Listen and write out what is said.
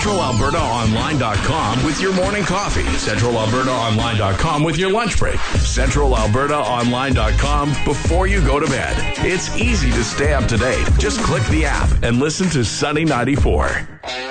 CentralAlbertaOnline.com with your morning coffee. CentralAlbertaOnline.com with your lunch break. CentralAlbertaOnline.com before you go to bed. It's easy to stay up to date. Just click the app and listen to Sunny 94.